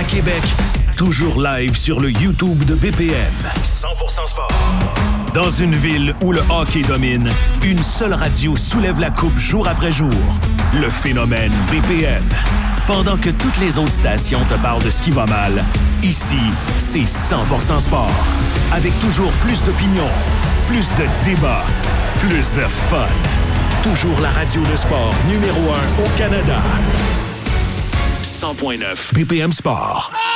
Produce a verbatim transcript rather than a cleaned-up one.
Québec, toujours live sur le YouTube de B P M. cent pour cent sport. Dans une ville où le hockey domine, une seule radio soulève la coupe jour après jour. Le phénomène B P M. Pendant que toutes les autres stations te parlent de ce qui va mal, ici, c'est cent pour cent sport. Avec toujours plus d'opinions, plus de débats, plus de fun. Toujours la radio de sport numéro un au Canada. cent point neuf B P M Sport.